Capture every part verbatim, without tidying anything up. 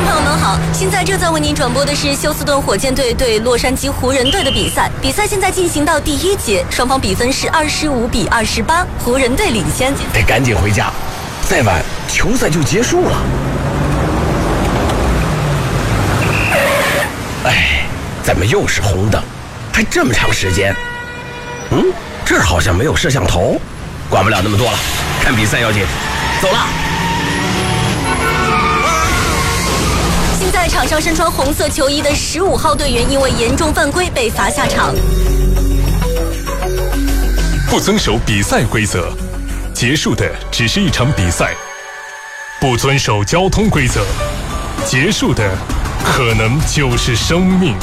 众朋友们好，现在正在为您转播的是休斯顿火箭队对洛杉矶湖人队的比赛。比赛现在进行到第一节，双方比分是二十五比二十八，湖人队领先。 得赶紧回家，再晚球赛就结束了。哎，怎么又是红灯？还这么长时间？嗯，这儿好像没有摄像头，管不了那么多了，看比赛要紧。走了。 现在场上身穿红色球衣的十五号队员因为严重犯规被罚下场。 不遵守比赛规则，结束的只是一场比赛；不遵守交通规则，结束的可能就是生命。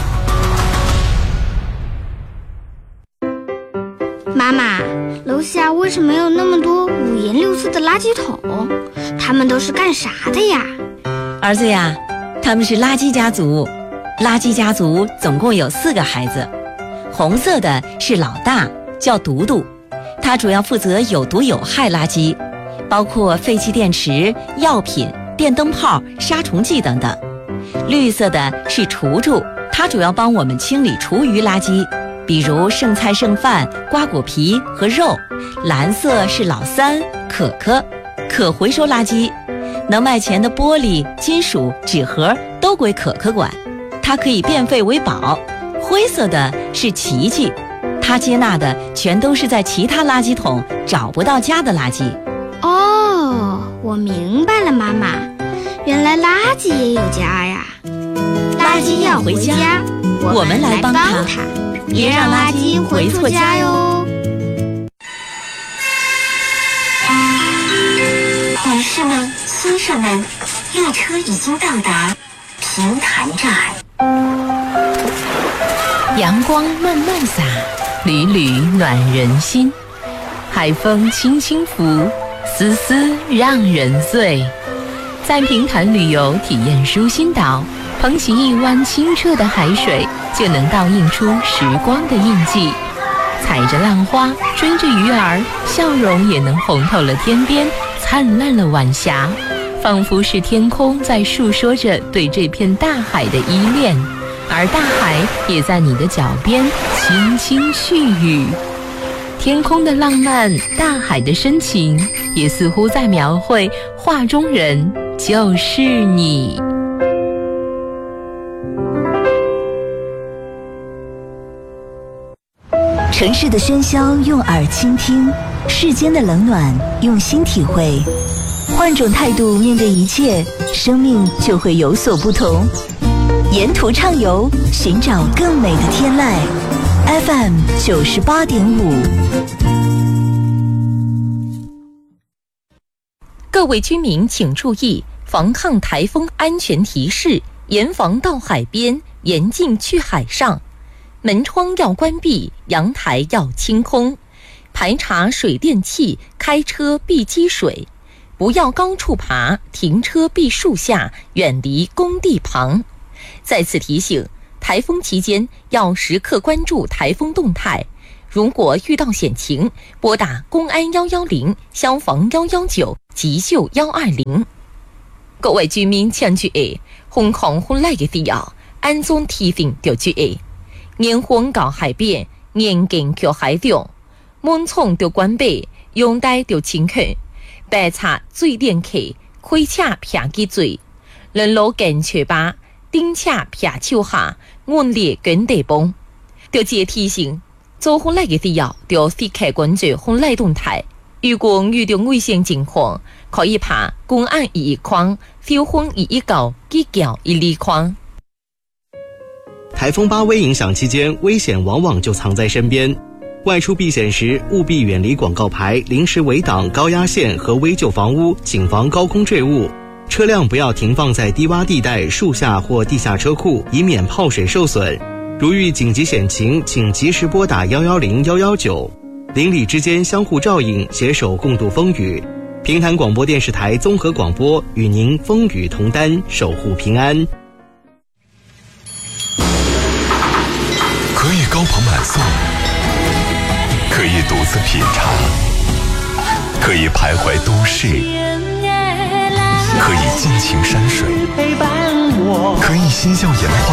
妈妈，楼下为什么有那么多五颜六色的垃圾桶？他们都是干啥的呀？ 儿子呀，他们是垃圾家族。垃圾家族总共有四个孩子，红色的是老大，叫独独，他主要负责有毒有害垃圾，包括废弃电池、药品、电灯泡、杀虫剂等等。绿色的是厨厨，他主要帮我们清理厨余垃圾，比如剩菜剩饭、瓜果皮和肉。蓝色是老三，可可，可回收垃圾，能卖钱的玻璃、金属、纸盒都归可可管，它可以变废为宝。灰色的是琪琪，他接纳的全都是在其他垃圾桶找不到家的垃圾。 哦，我明白了，妈妈，原来垃圾也有家呀。垃圾要回家，我们来帮他，别让垃圾回错家哟。 女士们、先生们，列车已经到达平潭站。 阳光慢慢洒，缕缕暖人心。海风轻轻拂，丝丝让人醉。在平潭旅游体验舒心岛，捧起一湾清澈的海水，就能倒映出时光的印记。踩着浪花，追着鱼儿，笑容也能红透了天边，灿烂了晚霞，仿佛是天空在诉说着对这片大海的依恋，而大海也在你的脚边轻轻絮语。天空的浪漫，大海的深情，也似乎在描绘画中人就是你。 城市的喧嚣用耳倾听，世间的冷暖用心体会。换种态度面对一切，生命就会有所不同。沿途畅游，寻找更美的天籁。F M 九十八点五。 各位居民请注意，防抗台风安全提示：严防到海边，严禁去海上。门窗要关闭，阳台要清空，排查水电气，开车避积水，不要高处爬，停车避树下，远离工地旁。再次提醒，台风期间要时刻关注台风动态，如果遇到险情，拨打公安一一零、消防一一九、急救一二零。各位居民請注意，空曠風嚟嘅時候，安全提醒要注意。嚴防到海邊，嚴禁去海上，門窗要關閉，陽台要清空，排查水電氣，開車撇機嘴，人路近車吧，頂車撇手下，按列跟地崩。要記提醒，做風嚟嘅時候，要時刻關注風嚟動態。如果遇到危險情況，可以爬公安一一框、消防一一九、急救一二框。 台风巴威影响期间，危险往往就藏在身边。外出避险时，务必远离广告牌、临时围挡、高压线和危旧房屋，谨防高空坠物。车辆不要停放在低洼地带、树下或地下车库，以免泡水受损。如遇紧急险情，请及时拨打一一零、一一九。邻里之间相互照应，携手共度风雨。平潭广播电视台综合广播与您风雨同担，守护平安。 可以高朋满送，可以独自品尝，可以徘徊都市，可以尽情山水， 专益新校研发。